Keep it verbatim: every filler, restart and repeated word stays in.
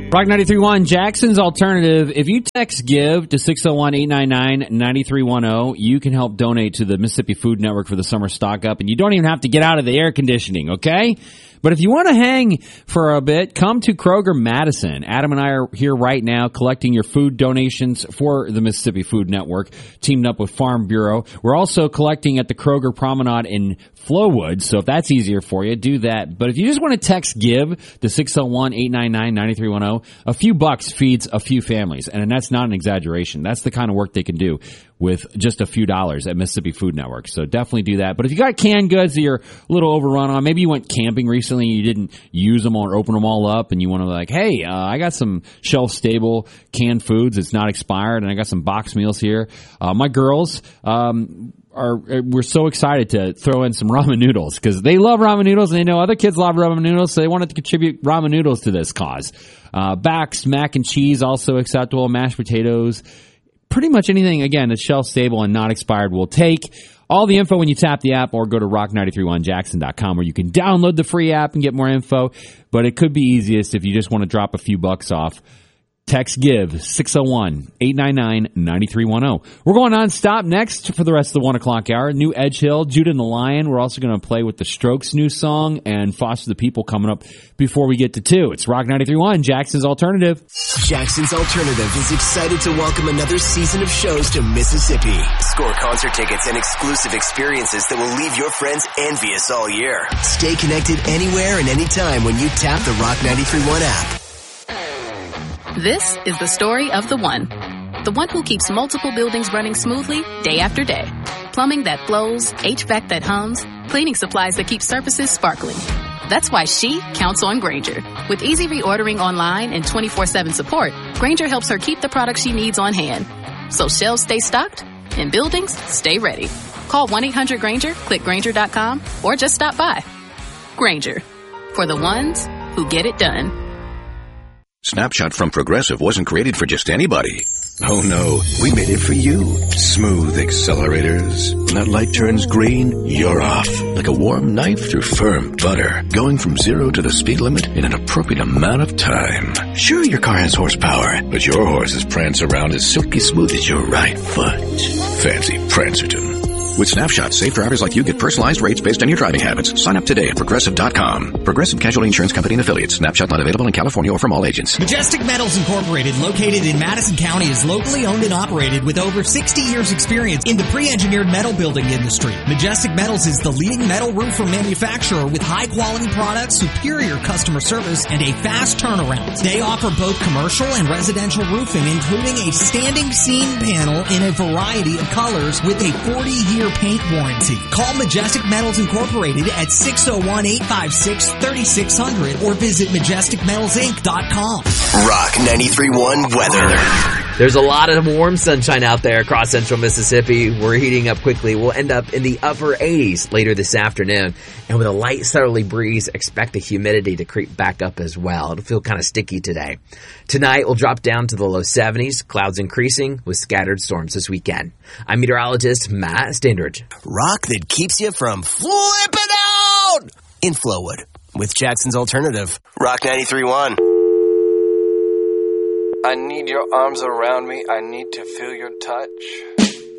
Rock ninety-three point one, Jackson's Alternative. If you text GIVE to six oh one, eight nine nine, nine three one oh, you can help donate to the Mississippi Food Network for the summer stock up, and you don't even have to get out of the air conditioning, okay? But if you want to hang for a bit, come to Kroger Madison. Adam and I are here right now collecting your food donations for the Mississippi Food Network, teamed up with Farm Bureau. We're also collecting at the Kroger Promenade in Flowwood, so if that's easier for you, do that. But if you just want to text GIVE to six oh one, eight nine nine, nine three one oh, a few bucks feeds a few families, and that's not an exaggeration. That's the kind of work they can do with just a few dollars at Mississippi Food Network. So definitely do that. But if you got canned goods that you're a little overrun on, maybe you went camping recently and you didn't use them or open them all up, and you want to be like, hey, uh, I got some shelf-stable canned foods. It's not expired, and I got some box meals here. Uh, my girls um, are we're so excited to throw in some ramen noodles because they love ramen noodles, and they know other kids love ramen noodles, so they wanted to contribute ramen noodles to this cause. Uh, Bax, mac and cheese, also acceptable, mashed potatoes. Pretty much anything, again, that's shelf-stable and not expired we'll take. All the info when you tap the app or go to rock nine three one jackson dot com where you can download the free app and get more info. But it could be easiest if you just want to drop a few bucks off. Text GIVE six oh one, eight nine nine, nine three one oh. We're going non-stop next for the rest of the one o'clock hour. New Edge Hill, Judah and the Lion. We're also going to play with the Strokes' new song and Foster the People coming up before we get to two. It's Rock ninety-three point one, Jackson's Alternative. Jackson's Alternative is excited to welcome another season of shows to Mississippi. Score concert tickets and exclusive experiences that will leave your friends envious all year. Stay connected anywhere and anytime when you tap the Rock ninety-three point one app. This is the story of the one. The one who keeps multiple buildings running smoothly day after day. Plumbing that flows, H V A C that hums, cleaning supplies that keep surfaces sparkling. That's why she counts on Grainger. With easy reordering online and twenty-four seven support, Grainger helps her keep the products she needs on hand. So shelves stay stocked and buildings stay ready. Call one eight hundred Grainger, click Grainger dot com, or just stop by. Grainger. For the ones who get it done. Snapshot from Progressive wasn't created for just anybody. Oh no, we made it for you. Smooth accelerators. When that light turns green, you're off. Like a warm knife through firm butter. Going from zero to the speed limit in an appropriate amount of time. Sure, your car has horsepower, but your horses prance around as silky smooth as your right foot. Fancy Prancerton. With Snapshot, safe drivers like you get personalized rates based on your driving habits. Sign up today at Progressive dot com. Progressive Casualty Insurance Company and Affiliates. Snapshot not available in California or from all agents. Majestic Metals Incorporated, located in Madison County, is locally owned and operated with over sixty years experience in the pre-engineered metal building industry. Majestic Metals is the leading metal roofer manufacturer with high-quality products, superior customer service, and a fast turnaround. They offer both commercial and residential roofing, including a standing seam panel in a variety of colors with a forty-year paint warranty. Call Majestic Metals Incorporated at six oh one, eight five six, three six zero zero or visit majestic metals inc dot com. Rock ninety-three point one weather. There's a lot of warm sunshine out there across central Mississippi. We're heating up quickly. We'll end up in the upper eighties later this afternoon. And with a light southerly breeze, expect the humidity to creep back up as well. It'll feel kind of sticky today. Tonight, we'll drop down to the low seventies, clouds increasing with scattered storms this weekend. I'm meteorologist Matt Standridge. Rock that keeps you from flipping out in Flowwood with Jackson's Alternative. Rock ninety-three point one. I need your arms around me. I need to feel your touch.